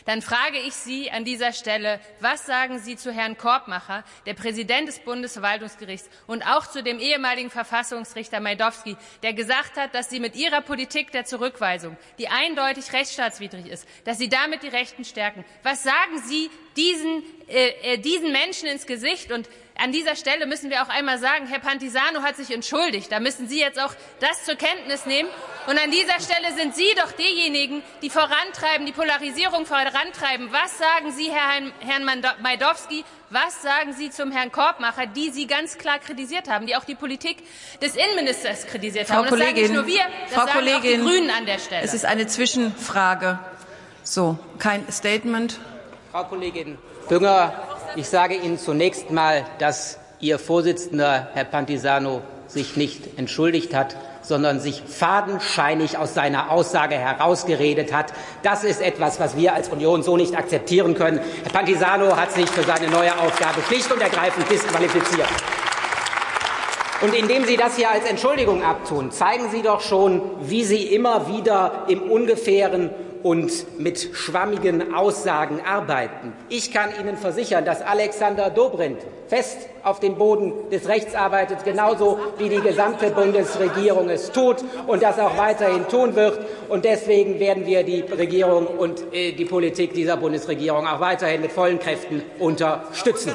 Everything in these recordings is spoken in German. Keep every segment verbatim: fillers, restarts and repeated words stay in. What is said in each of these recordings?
Dann frage ich Sie an dieser Stelle, was sagen Sie zu Herrn Korbmacher, der Präsident des Bundesverwaltungsgerichts, und auch zu dem ehemaligen Verfassungsrichter Majdowski, der gesagt hat, dass Sie mit Ihrer Politik der Zurückweisung, die eindeutig rechtsstaatswidrig ist, dass Sie damit die Rechten stärken. Was sagen Sie diesen, äh, diesen Menschen ins Gesicht? Und an dieser Stelle müssen wir auch einmal sagen, Herr Pantisano hat sich entschuldigt. Da müssen Sie jetzt auch das zur Kenntnis nehmen. Und an dieser Stelle sind Sie doch diejenigen, die vorantreiben, die Polarisierung vorantreiben. Was sagen Sie, Herrn Majdowski? Was sagen Sie zum Herrn Korbmacher, die Sie ganz klar kritisiert haben, die auch die Politik des Innenministers kritisiert haben? Frau Und das Kollegin, sagen nicht nur wir, das Frau sagen Kollegin, auch die Grünen an der Stelle. Es ist eine Zwischenfrage. So, kein Statement. Frau Kollegin Bünger, ich sage Ihnen zunächst mal, dass Ihr Vorsitzender, Herr Pantisano, sich nicht entschuldigt hat, sondern sich fadenscheinig aus seiner Aussage herausgeredet hat. Das ist etwas, was wir als Union so nicht akzeptieren können. Herr Pantisano hat sich für seine neue Aufgabe schlicht und ergreifend disqualifiziert. Und indem Sie das hier als Entschuldigung abtun, zeigen Sie doch schon, wie Sie immer wieder im Ungefähren und mit schwammigen Aussagen arbeiten. Ich kann Ihnen versichern, dass Alexander Dobrindt fest auf dem Boden des Rechts arbeitet, genauso wie die gesamte Bundesregierung es tut und das auch weiterhin tun wird. Und deswegen werden wir die Regierung und äh, die Politik dieser Bundesregierung auch weiterhin mit vollen Kräften unterstützen.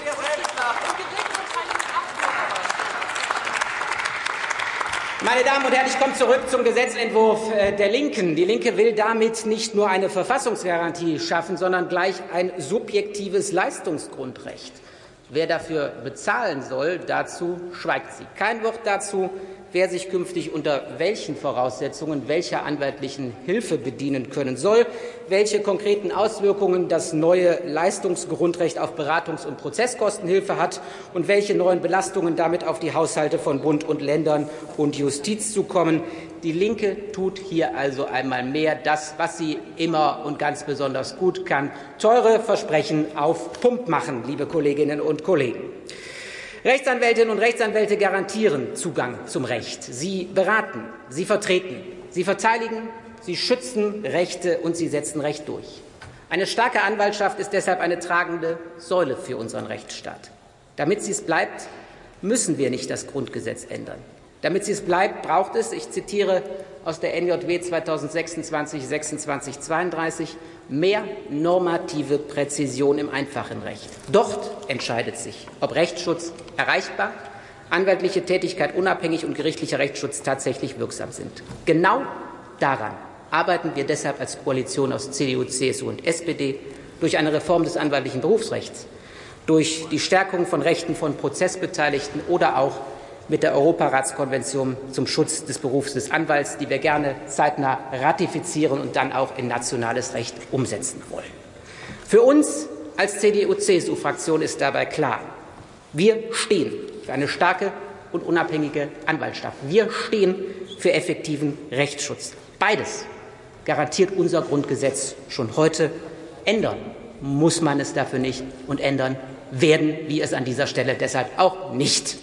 Meine Damen und Herren, ich komme zurück zum Gesetzentwurf der Linken. Die Linke will damit nicht nur eine Verfassungsgarantie schaffen, sondern gleich ein subjektives Leistungsgrundrecht. Wer dafür bezahlen soll, dazu schweigt sie. Kein Wort dazu, wer sich künftig unter welchen Voraussetzungen welcher anwaltlichen Hilfe bedienen können soll, welche konkreten Auswirkungen das neue Leistungsgrundrecht auf Beratungs- und Prozesskostenhilfe hat und welche neuen Belastungen damit auf die Haushalte von Bund und Ländern und Justiz zukommen. Die Linke tut hier also einmal mehr das, was sie immer und ganz besonders gut kann: teure Versprechen auf Pump machen, liebe Kolleginnen und Kollegen. Rechtsanwältinnen und Rechtsanwälte garantieren Zugang zum Recht. Sie beraten, sie vertreten, sie verteidigen, sie schützen Rechte und sie setzen Recht durch. Eine starke Anwaltschaft ist deshalb eine tragende Säule für unseren Rechtsstaat. Damit sie es bleibt, müssen wir nicht das Grundgesetz ändern. Damit sie es bleibt, braucht es, ich zitiere aus der N J W zweitausendsechsundzwanzig sechsundzwanzig zweiunddreißig, mehr normative Präzision im einfachen Recht. Dort entscheidet sich, ob Rechtsschutz erreichbar, anwaltliche Tätigkeit unabhängig und gerichtlicher Rechtsschutz tatsächlich wirksam sind. Genau daran arbeiten wir deshalb als Koalition aus C D U, C S U und S P D durch eine Reform des anwaltlichen Berufsrechts, durch die Stärkung von Rechten von Prozessbeteiligten oder auch mit der Europaratskonvention zum Schutz des Berufs des Anwalts, die wir gerne zeitnah ratifizieren und dann auch in nationales Recht umsetzen wollen. Für uns als C D U C S U-Fraktion ist dabei klar: Wir stehen für eine starke und unabhängige Anwaltschaft. Wir stehen für effektiven Rechtsschutz. Beides garantiert unser Grundgesetz schon heute. Ändern muss man es dafür nicht, und ändern werden wir es an dieser Stelle deshalb auch nicht.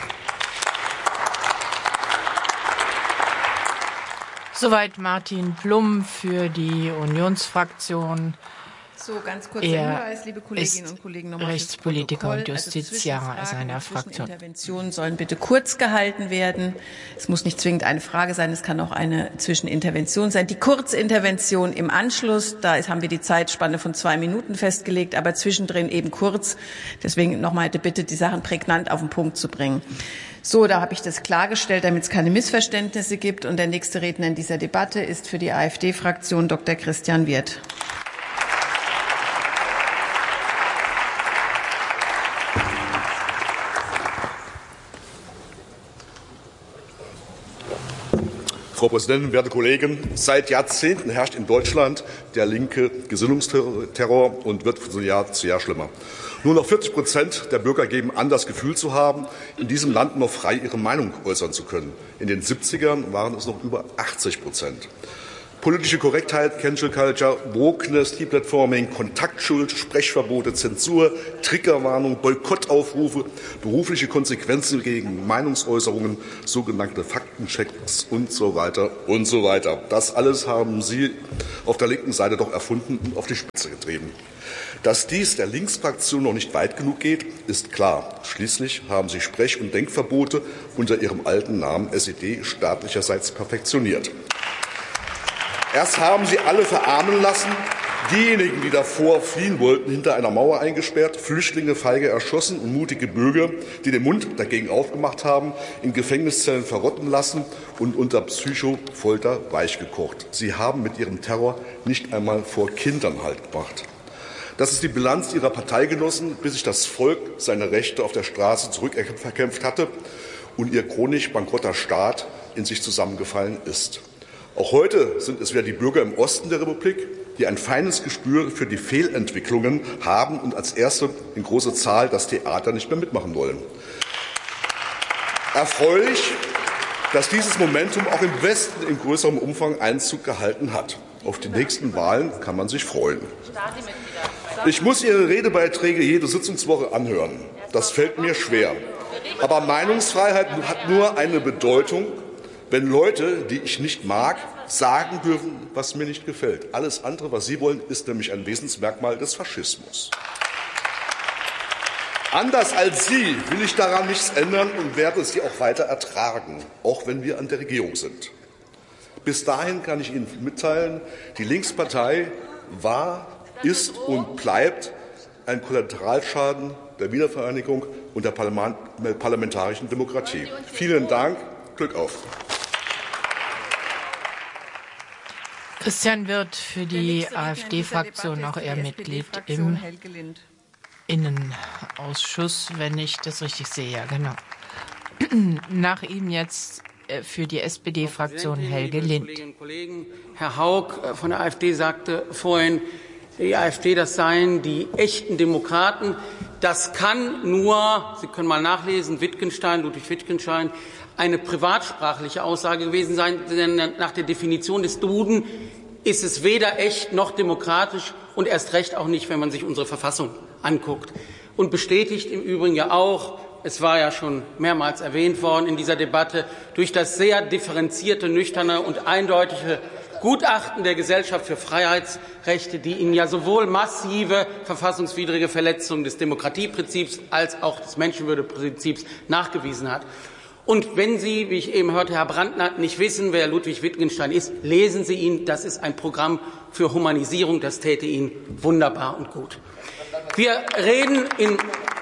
Soweit Martin Plum für die Unionsfraktion. So, ganz kurzer Hinweis, liebe Kolleginnen und Kollegen, nochmal Rechtspolitiker und Justiziar also seiner Fraktion. Interventionen sollen bitte kurz gehalten werden. Es muss nicht zwingend eine Frage sein, es kann auch eine Zwischenintervention sein. Die Kurzintervention im Anschluss, da haben wir die Zeitspanne von zwei Minuten festgelegt, aber zwischendrin eben kurz. Deswegen nochmal die Bitte, die Sachen prägnant auf den Punkt zu bringen. So, da habe ich das klargestellt, damit es keine Missverständnisse gibt. Und der nächste Redner in dieser Debatte ist für die AfD-Fraktion Doktor Christian Wirth. Frau Präsidentin, werte Kollegen! Seit Jahrzehnten herrscht in Deutschland der linke Gesinnungsterror und wird von Jahr zu Jahr schlimmer. Nur noch vierzig Prozent der Bürger geben an, das Gefühl zu haben, in diesem Land noch frei ihre Meinung äußern zu können. In den siebzigern waren es noch über achtzig Prozent. Politische Korrektheit, Cancel Culture, Wokeness, Deplatforming, Kontaktschuld, Sprechverbote, Zensur, Triggerwarnung, Boykottaufrufe, berufliche Konsequenzen gegen Meinungsäußerungen, sogenannte Fakten Faktenchecks und so weiter und so weiter. Das alles haben Sie auf der linken Seite doch erfunden und auf die Spitze getrieben. Dass dies der Linksfraktion noch nicht weit genug geht, ist klar. Schließlich haben Sie Sprech- und Denkverbote unter Ihrem alten Namen S E D staatlicherseits perfektioniert. Erst haben Sie alle verarmen lassen, diejenigen, die davor fliehen wollten, hinter einer Mauer eingesperrt, Flüchtlinge feige erschossen und mutige Bürger, die den Mund dagegen aufgemacht haben, in Gefängniszellen verrotten lassen und unter Psychofolter weichgekocht. Sie haben mit ihrem Terror nicht einmal vor Kindern Halt gemacht. Das ist die Bilanz Ihrer Parteigenossen, bis sich das Volk seine Rechte auf der Straße zurückerkämpft hatte und Ihr chronisch bankrotter Staat in sich zusammengefallen ist. Auch heute sind es wieder die Bürger im Osten der Republik, die ein feines Gespür für die Fehlentwicklungen haben und als Erste in großer Zahl das Theater nicht mehr mitmachen wollen. Erfreulich, dass dieses Momentum auch im Westen in größerem Umfang Einzug gehalten hat. Auf die nächsten Wahlen kann man sich freuen. Ich muss Ihre Redebeiträge jede Sitzungswoche anhören. Das fällt mir schwer. Aber Meinungsfreiheit hat nur eine Bedeutung, wenn Leute, die ich nicht mag, sagen dürfen, was mir nicht gefällt. Alles andere, was Sie wollen, ist nämlich ein Wesensmerkmal des Faschismus. Anders als Sie will ich daran nichts ändern und werde Sie auch weiter ertragen, auch wenn wir an der Regierung sind. Bis dahin kann ich Ihnen mitteilen, die Linkspartei war, ist und bleibt ein Kollateralschaden der Wiedervereinigung und der parlamentarischen Demokratie. Vielen Dank. Glück auf. Christian Wirth für die AfD-Fraktion, auch er Mitglied im Innenausschuss, wenn ich das richtig sehe. Ja, genau. Nach ihm jetzt für die S P D-Fraktion Helge Lind. Herr Haug von der AfD sagte vorhin, die AfD, das seien die echten Demokraten. Das kann nur, Sie können mal nachlesen, Wittgenstein, Ludwig Wittgenstein, eine privatsprachliche Aussage gewesen sein, denn nach der Definition des Duden ist es weder echt noch demokratisch und erst recht auch nicht, wenn man sich unsere Verfassung anguckt. Und bestätigt im Übrigen ja auch, es war ja schon mehrmals erwähnt worden in dieser Debatte, durch das sehr differenzierte, nüchterne und eindeutige Gutachten der Gesellschaft für Freiheitsrechte, die Ihnen ja sowohl massive verfassungswidrige Verletzungen des Demokratieprinzips als auch des Menschenwürdeprinzips nachgewiesen hat. Und wenn Sie, wie ich eben hörte, Herr Brandner, nicht wissen, wer Ludwig Wittgenstein ist, lesen Sie ihn. Das ist ein Programm für Humanisierung. Das täte Ihnen wunderbar und gut. Wir reden in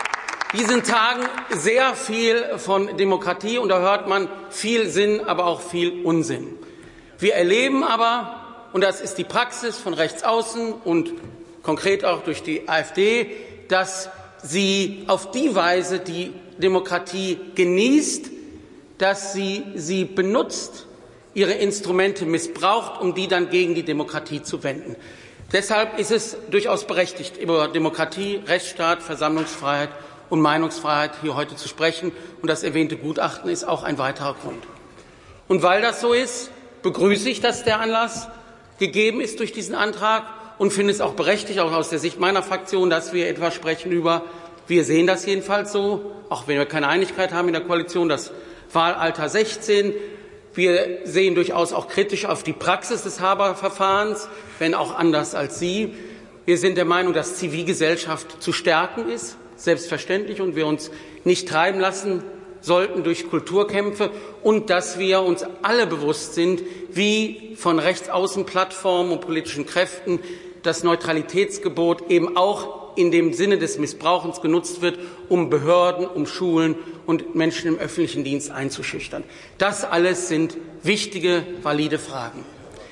diesen Tagen sehr viel von Demokratie, und da hört man viel Sinn, aber auch viel Unsinn. Wir erleben aber, und das ist die Praxis von rechts außen und konkret auch durch die AfD, dass sie auf die Weise die Demokratie genießt, dass sie sie benutzt, ihre Instrumente missbraucht, um die dann gegen die Demokratie zu wenden. Deshalb ist es durchaus berechtigt, über Demokratie, Rechtsstaat, Versammlungsfreiheit und Meinungsfreiheit hier heute zu sprechen. Und das erwähnte Gutachten ist auch ein weiterer Grund. Und weil das so ist, begrüße ich, dass der Anlass gegeben ist durch diesen Antrag und finde es auch berechtigt, auch aus der Sicht meiner Fraktion, dass wir etwas sprechen über, wir sehen das jedenfalls so, auch wenn wir keine Einigkeit haben in der Koalition, das Wahlalter sechzehn. Wir sehen durchaus auch kritisch auf die Praxis des Haber-Verfahrens, wenn auch anders als Sie. Wir sind der Meinung, dass Zivilgesellschaft zu stärken ist, selbstverständlich, und wir uns nicht treiben lassen sollten durch Kulturkämpfe, und dass wir uns alle bewusst sind, wie von Rechtsaußenplattformen und politischen Kräften das Neutralitätsgebot eben auch in dem Sinne des Missbrauchens genutzt wird, um Behörden, um Schulen und Menschen im öffentlichen Dienst einzuschüchtern. Das alles sind wichtige, valide Fragen.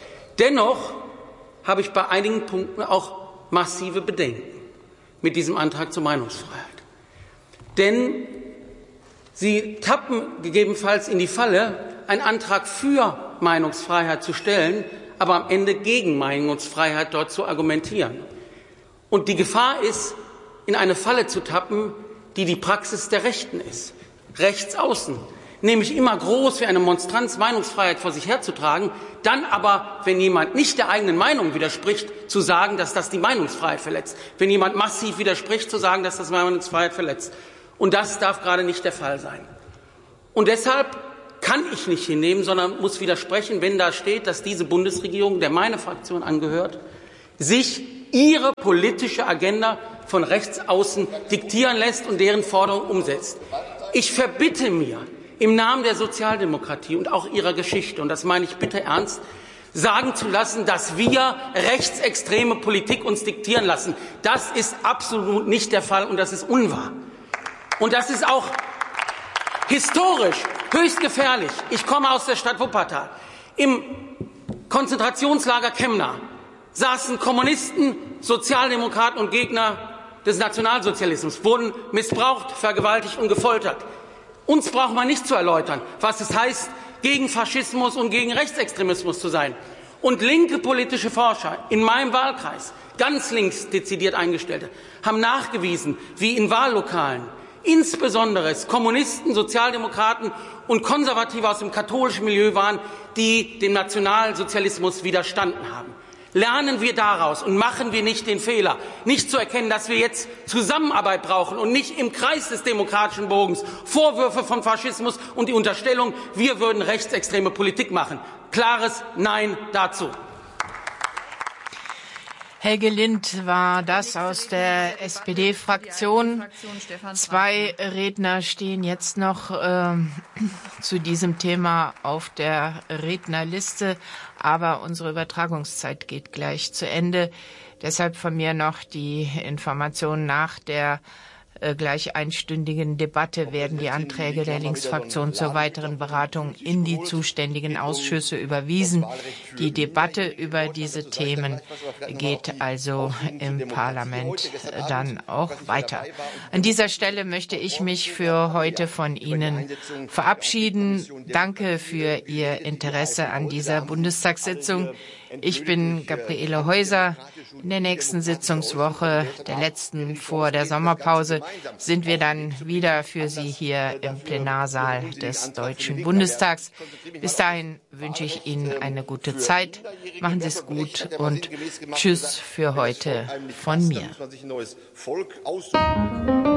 Dennoch habe ich bei einigen Punkten auch massive Bedenken mit diesem Antrag zur Meinungsfreiheit. Denn Sie tappen gegebenenfalls in die Falle, einen Antrag für Meinungsfreiheit zu stellen, aber am Ende gegen Meinungsfreiheit dort zu argumentieren. Und die Gefahr ist, in eine Falle zu tappen, die die Praxis der Rechten ist. Rechts außen, nämlich immer groß wie eine Monstranz Meinungsfreiheit vor sich herzutragen, dann aber, wenn jemand nicht der eigenen Meinung widerspricht, zu sagen, dass das die Meinungsfreiheit verletzt. Wenn jemand massiv widerspricht, zu sagen, dass das Meinungsfreiheit verletzt. Und das darf gerade nicht der Fall sein. Und deshalb kann ich nicht hinnehmen, sondern muss widersprechen, wenn da steht, dass diese Bundesregierung, der meine Fraktion angehört, sich ihre politische Agenda von rechts außen diktieren lässt und deren Forderungen umsetzt. Ich verbitte mir im Namen der Sozialdemokratie und auch ihrer Geschichte, und das meine ich bitte ernst, sagen zu lassen, dass wir rechtsextreme Politik uns diktieren lassen. Das ist absolut nicht der Fall und das ist unwahr. Und das ist auch historisch höchst gefährlich. Ich komme aus der Stadt Wuppertal. Im Konzentrationslager Kemna saßen Kommunisten, Sozialdemokraten und Gegner des Nationalsozialismus, wurden missbraucht, vergewaltigt und gefoltert. Uns braucht man nicht zu erläutern, was es heißt, gegen Faschismus und gegen Rechtsextremismus zu sein. Und linke politische Forscher in meinem Wahlkreis, ganz links dezidiert Eingestellte, haben nachgewiesen, wie in Wahllokalen insbesondere es Kommunisten, Sozialdemokraten und Konservative aus dem katholischen Milieu waren, die dem Nationalsozialismus widerstanden haben. Lernen wir daraus und machen wir nicht den Fehler, nicht zu erkennen, dass wir jetzt Zusammenarbeit brauchen und nicht im Kreis des demokratischen Bogens Vorwürfe von Faschismus und die Unterstellung, wir würden rechtsextreme Politik machen. Klares Nein dazu. Helge Lind war das aus der S P D-Fraktion. Zwei Redner stehen jetzt noch äh, zu diesem Thema auf der Rednerliste, aber unsere Übertragungszeit geht gleich zu Ende. Deshalb von mir noch die Information: nach der äh, gleich einstündigen Debatte werden die Anträge der Linksfraktion zur weiteren Beratung in die zuständigen Ausschüsse überwiesen. Die Debatte über diese Themen geht also im Parlament dann auch weiter. An dieser Stelle möchte ich mich für heute von Ihnen verabschieden. Danke für Ihr Interesse an dieser Bundestagssitzung. Ich bin Gabriele Häuser. In der nächsten Sitzungswoche, der letzten vor der Sommerpause, sind wir dann wieder für Sie hier im Plenarsaal des Deutschen Bundestags. Bis dahin wünsche ich Ihnen eine gute Zeit. Machen Sie es gut und tschüss für heute von mir.